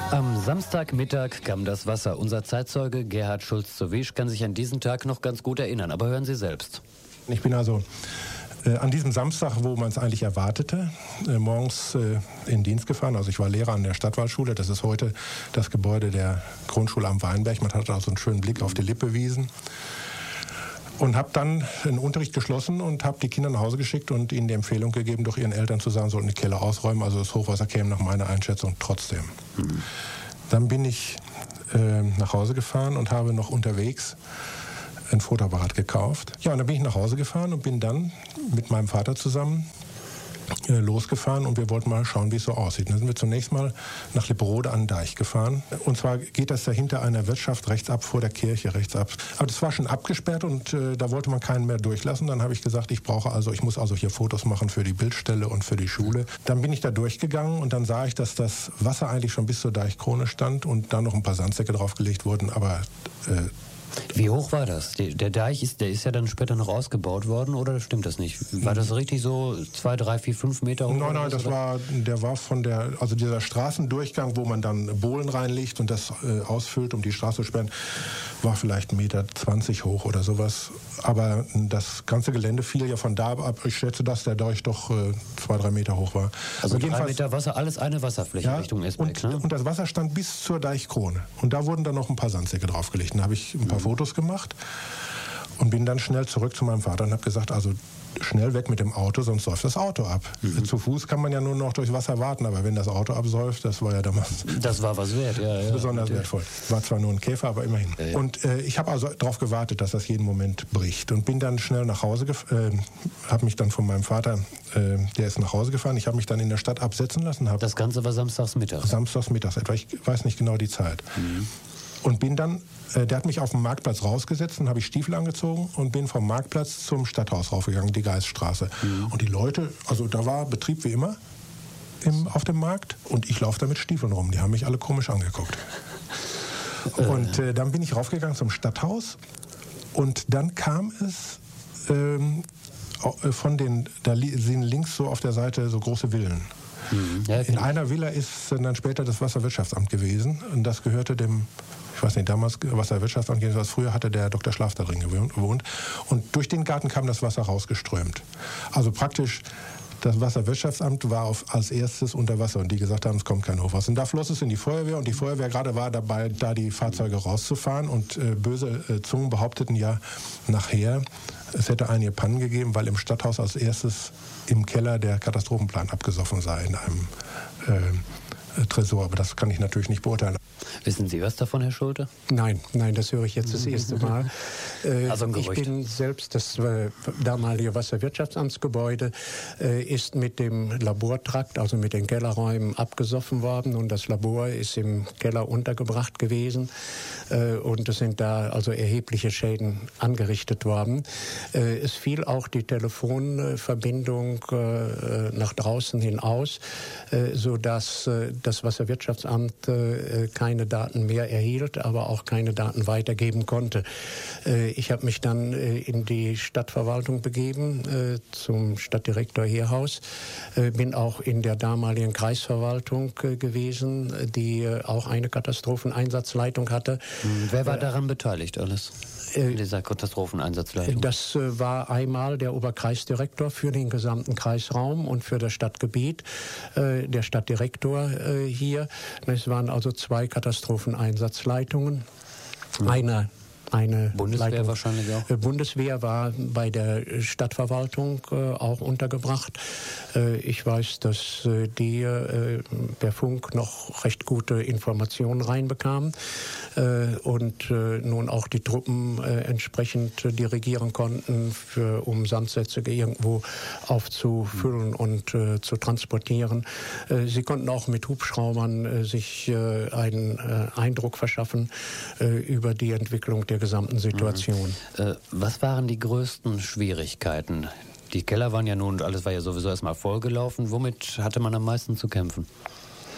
Am Samstagmittag kam das Wasser. Unser Zeitzeuge Gerhard Schulz-Zowisch kann sich an diesen Tag noch ganz gut erinnern. Aber hören Sie selbst. Ich bin also an diesem Samstag, wo man es eigentlich erwartete, morgens in Dienst gefahren. Also ich war Lehrer an der Stadtwaldschule. Das ist heute das Gebäude der Grundschule am Weinberg. Man hatte also einen schönen Blick auf die Lippewiesen. Und habe dann den Unterricht geschlossen und habe die Kinder nach Hause geschickt und ihnen die Empfehlung gegeben, doch ihren Eltern zu sagen, sollten die Keller ausräumen. Also das Hochwasser käme nach meiner Einschätzung trotzdem. Dann bin ich nach Hause gefahren und habe noch unterwegs ein Fotoapparat gekauft. Ja, und dann bin ich nach Hause gefahren und bin dann mit meinem Vater zusammen losgefahren und wir wollten mal schauen, wie es so aussieht. Dann sind wir zunächst mal nach Lipperode an den Deich gefahren. Und zwar geht das da hinter einer Wirtschaft rechts ab, vor der Kirche rechts ab. Aber das war schon abgesperrt und da wollte man keinen mehr durchlassen. Dann habe ich gesagt, ich muss also hier Fotos machen für die Bildstelle und für die Schule. Dann bin ich da durchgegangen und dann sah ich, dass das Wasser eigentlich schon bis zur Deichkrone stand und da noch ein paar Sandsäcke draufgelegt wurden, aber wie hoch war das? Der Deich ist ja dann später noch ausgebaut worden, oder stimmt das nicht? War das richtig so 2, 3, 4, 5 Meter hoch? Nein, der war von also dieser Straßendurchgang, wo man dann Bohlen reinlegt und das ausfüllt, um die Straße zu sperren, war vielleicht 1,20 Meter hoch oder sowas. Aber das ganze Gelände fiel ja von da ab. Ich schätze, dass der Deich doch 2, 3 Meter hoch war. Also 3 Meter Wasser, alles eine Wasserfläche, ja, Richtung Esbeck, ne? Und das Wasser stand bis zur Deichkrone. Und da wurden dann noch ein paar Sandsäcke draufgelegt. Da habe ich ein paar Fotos gemacht und bin dann schnell zurück zu meinem Vater und habe gesagt, also schnell weg mit dem Auto, sonst säuft das Auto ab. Zu Fuß kann man ja nur noch durchs Wasser warten, aber wenn das Auto absäuft, das war ja damals... Das war was wert, ja. Besonders wertvoll. War zwar nur ein Käfer, aber immerhin. Ja. Und ich habe also darauf gewartet, dass das jeden Moment bricht und bin dann schnell nach Hause, habe mich dann von meinem Vater, der ist nach Hause gefahren, ich habe mich dann in der Stadt absetzen lassen. Das Ganze war samstagsmittags? Samstagsmittags etwa, ich weiß nicht genau die Zeit. Und bin dann, der hat mich auf dem Marktplatz rausgesetzt, dann habe ich Stiefel angezogen und bin vom Marktplatz zum Stadthaus raufgegangen, die Geiststraße. Und die Leute, also da war Betrieb wie immer auf dem Markt und ich laufe da mit Stiefeln rum. Die haben mich alle komisch angeguckt. Und dann bin ich raufgegangen zum Stadthaus und dann kam es da sind links so auf der Seite so große Villen. Ja, in einer Villa ist dann später das Wasserwirtschaftsamt gewesen und das gehörte dem, ich weiß nicht, damals Wasserwirtschaftsamt, früher hatte der Dr. Schlaf da drin gewohnt und durch den Garten kam das Wasser rausgeströmt. Also praktisch das Wasserwirtschaftsamt war als erstes unter Wasser und die gesagt haben, es kommt kein Hochwasser. Und da floss es in die Feuerwehr und die Feuerwehr gerade war dabei, da die Fahrzeuge rauszufahren und böse Zungen behaupteten ja nachher, es hätte einige Pannen gegeben, weil im Stadthaus als erstes im Keller der Katastrophenplan abgesoffen sei in einem Tresor. Aber das kann ich natürlich nicht beurteilen. Wissen Sie was davon, Herr Schulte? Nein, das höre ich jetzt das erste Mal. Also ein Gerücht. Ich bin selbst, das damalige Wasserwirtschaftsamtsgebäude ist mit dem Labortrakt, also mit den Kellerräumen abgesoffen worden und das Labor ist im Keller untergebracht gewesen und es sind da also erhebliche Schäden angerichtet worden. Es fiel auch die Telefonverbindung nach draußen hin aus, sodass das Wasserwirtschaftsamt keine Daten mehr erhielt, aber auch keine Daten weitergeben konnte. Ich habe mich dann in die Stadtverwaltung begeben, zum Stadtdirektor Heerhaus, bin auch in der damaligen Kreisverwaltung gewesen, die auch eine Katastropheneinsatzleitung hatte. Wer war daran beteiligt alles? In dieser Katastropheneinsatzleitung? Das war einmal der Oberkreisdirektor für den gesamten Kreisraum und für das Stadtgebiet, der Stadtdirektor hier. Es waren also 2 Katastropheneinsatzleitungen. Eine Bundeswehr Leitung, wahrscheinlich auch? Bundeswehr war bei der Stadtverwaltung auch untergebracht. Ich weiß, dass die per Funk noch recht gute Informationen reinbekamen und nun auch die Truppen entsprechend dirigieren konnten, um Sandsätze irgendwo aufzufüllen und zu transportieren. Sie konnten auch mit Hubschraubern sich einen Eindruck verschaffen über die Entwicklung der gesamten Situation. Was waren die größten Schwierigkeiten? Die Keller waren ja nun, alles war ja sowieso erstmal vollgelaufen. Womit hatte man am meisten zu kämpfen?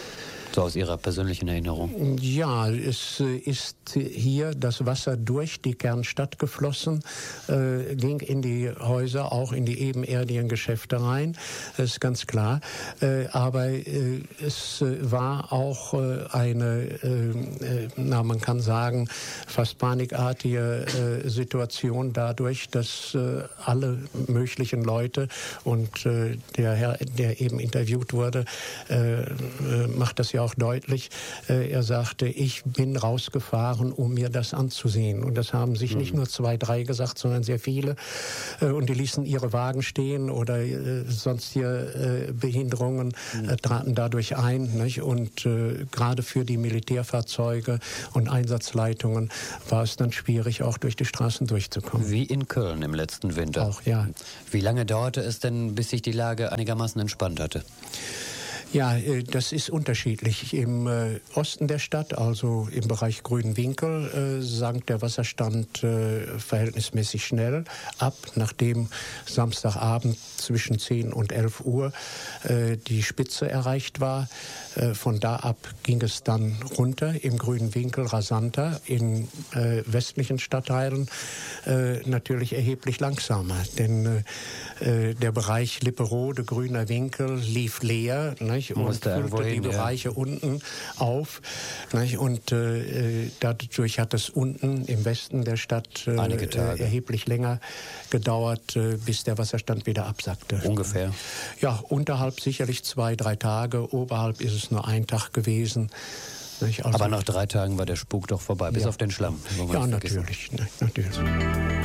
So aus Ihrer persönlichen Erinnerung. Ja, es ist hier das Wasser durch die Kernstadt geflossen, ging in die Häuser, auch in die ebenerdigen Geschäfte rein, das ist ganz klar. Aber es war auch eine, man kann sagen, fast panikartige Situation dadurch, dass alle möglichen Leute und der Herr, der eben interviewt wurde, macht das ja auch deutlich. Er sagte, ich bin rausgefahren, um mir das anzusehen. Und das haben sich nicht nur 2, 3 gesagt, sondern sehr viele. Und die ließen ihre Wagen stehen oder sonstige Behinderungen traten dadurch ein. Nicht? Und gerade für die Militärfahrzeuge und Einsatzleitungen war es dann schwierig, auch durch die Straßen durchzukommen. Wie in Köln im letzten Winter. Auch, ja. Wie lange dauerte es denn, bis sich die Lage einigermaßen entspannt hatte? Ja, das ist unterschiedlich. Im Osten der Stadt, also im Bereich Grünwinkel, sank der Wasserstand verhältnismäßig schnell ab, nachdem Samstagabend zwischen 10 und 11 Uhr die Spitze erreicht war. Von da ab ging es dann runter, im Grünwinkel rasanter, in westlichen Stadtteilen natürlich erheblich langsamer. Denn der Bereich Lipperode, Grüner Winkel lief leer, nicht? Und füllte die Bereiche unten auf. Nicht? Und dadurch hat es unten im Westen der Stadt erheblich länger gedauert, bis der Wasserstand wieder absackte. Ungefähr? Ja, unterhalb sicherlich 2, 3 Tage, oberhalb ist es nur ein Tag gewesen. Also aber nach 3 Tagen war der Spuk doch vorbei, bis auf den Schlamm. Ja, natürlich.